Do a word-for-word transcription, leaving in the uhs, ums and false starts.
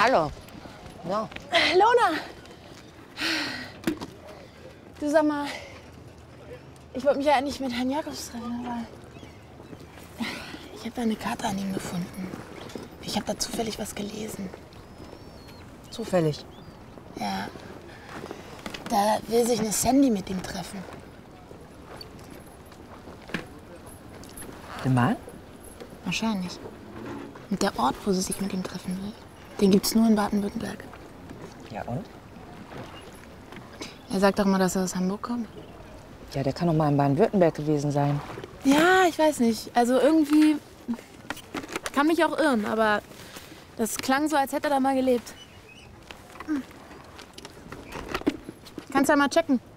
Hallo. Ja. Lona! Du, sag mal, ich wollte mich ja eigentlich mit Herrn Jakobs treffen, aber ich habe da eine Karte an ihm gefunden. Ich habe da zufällig was gelesen. Zufällig? Ja. Da will sich eine Sandy mit ihm treffen. Mal? Wahrscheinlich. Und der Ort, wo sie sich mit ihm treffen will, den gibt's nur in Baden-Württemberg. Ja, und? Er sagt doch mal, dass er aus Hamburg kommt. Ja, der kann doch mal in Baden-Württemberg gewesen sein. Ja, ich weiß nicht. Also irgendwie kann mich auch irren, aber das klang so, als hätte er da mal gelebt. Hm. Kannst ja mal checken.